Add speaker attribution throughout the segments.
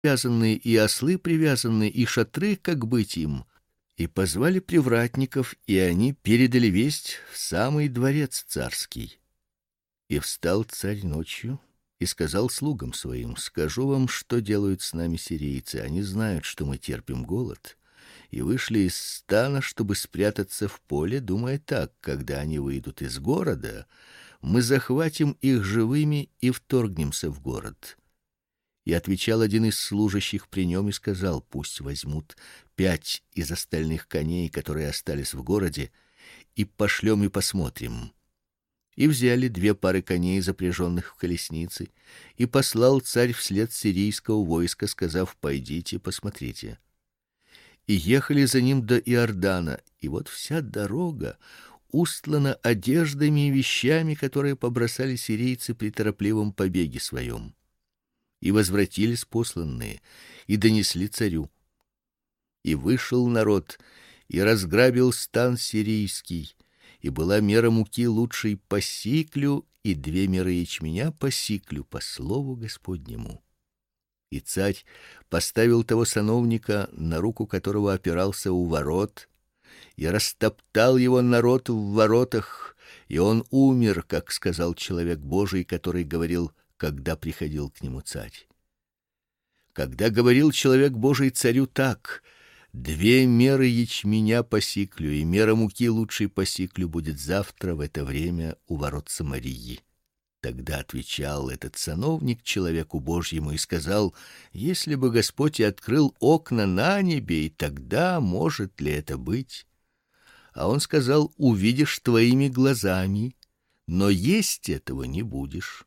Speaker 1: привязаны, и ослы привязаны, и шатры, как быть им. И позвали привратников, и они передали весть в самый дворец царский. И встал царь ночью и сказал слугам своим: скажу вам, что делают с нами сирийцы. Они знают, что мы терпим голод, и вышли из стана, чтобы спрятаться в поле, думая так: когда они выйдут из города, мы захватим их живыми и вторгнемся в город. И отвечал один из служащих при нем и сказал: пусть возьмут 5 из остальных коней, которые остались в городе, и пошлем и посмотрим. И взяли 2 пары коней, запряженных в колесницы, и послал царь вслед сирийского войска, сказав: пойдите, посмотрите. И ехали за ним до Иордана, и вот вся дорога устлана одеждами и вещами, которые побросали сирийцы при торопливом побеге своем. И возвратились посланные, и донесли царю. И вышел народ, и разграбил стан сирийский, и была мера муки лучшей по сиклю, и 2 меры ячменя по сиклю, по слову Господнему. И царь поставил того сановника, на руку которого опирался у ворот, и растоптал его народ в воротах, и он умер, как сказал человек Божий, который говорил, когда приходил к нему царь. Когда говорил человек Божий царю так: 2 меры ячменя по сиклю, и мера муки лучшей по сиклю будет завтра в это время у ворот Самарии. Тогда отвечал этот сановник человеку Божьему и сказал: если бы Господь и открыл окна на небе, и тогда может ли это быть? А он сказал: увидишь твоими глазами, но есть этого не будешь.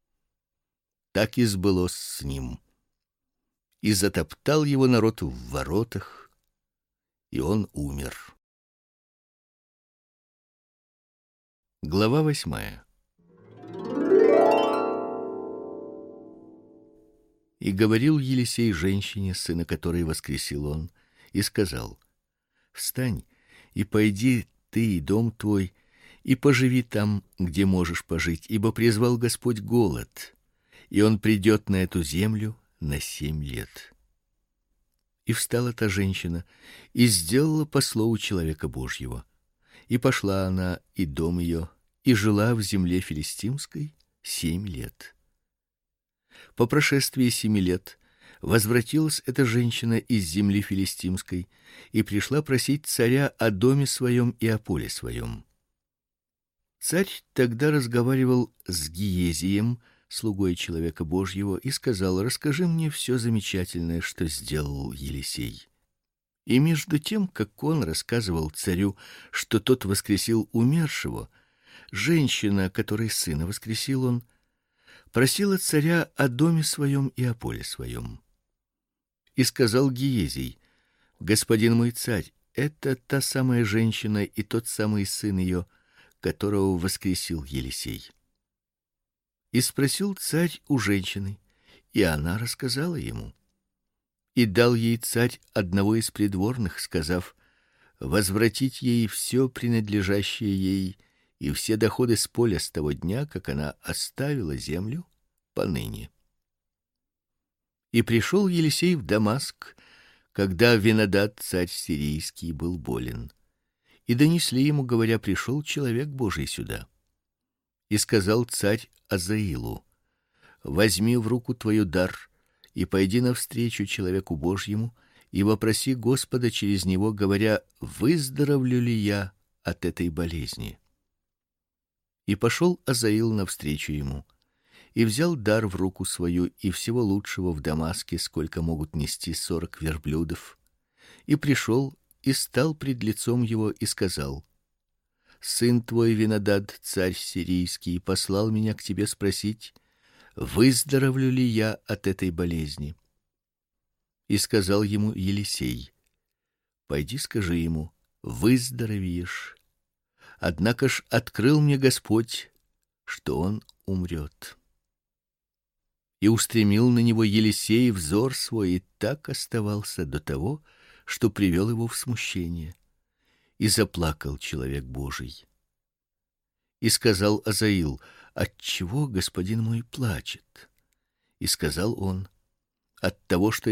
Speaker 1: Так и сбылось с ним. И затоптал его народ в воротах, и он умер. Глава 8. И говорил Елисей женщине, сына которой воскресил он, и сказал: встань и пойди ты и дом твой, и поживи там, где можешь пожить, ибо призвал Господь голод, и он придет на эту землю на 7 лет. И встала та женщина и сделала по слову человека Божьего. И пошла она и дом ее, и жила в земле филистимской 7 лет. По прошествии 7 лет возвратилась эта женщина из земли филистимской и пришла просить царя о доме своем и о поле своем. Царь тогда разговаривал с Гиезием, слугой человека Божьего, и сказал: расскажи мне все замечательное, что сделал Елисей. И между тем, как он рассказывал царю, что тот воскресил умершего, женщина, которой сына воскресил он, просила царя о доме своем и о поле своем. И сказал Гиезий: господин мой царь, это та самая женщина и тот самый сын ее, которого воскресил Елисей. И спросил царь у женщины, и она рассказала ему. И дал ей царь одного из придворных, сказав: возвратить ей все принадлежащее ей и все доходы с поля с того дня, как она оставила землю, поныне. И пришел Елисей в Дамаск, когда Венадад, царь сирийский, был болен. И донесли ему, говоря: пришел человек Божий сюда. И сказал царь Азаилу: возьми в руку твою дар и пойди навстречу человеку Божьему и вопроси Господа через него, говоря: выздоровлю ли я от этой болезни? И пошел Азаил навстречу ему, и взял дар в руку свою и всего лучшего в Дамаске, сколько могут нести 40 верблюдов, и пришел и стал пред лицом его и сказал: сын твой Венадад, царь сирийский, послал меня к тебе спросить, выздоровлю ли я от этой болезни. И сказал ему Елисей: пойди, скажи ему: выздоровеешь. Однако ж открыл мне Господь, что он умрет. И устремил на него Елисей взор свой, и так оставался до того, что привел его в смущение. И заплакал человек Божий. И сказал Азаил: отчего господин мой плачет? И сказал он: от того, что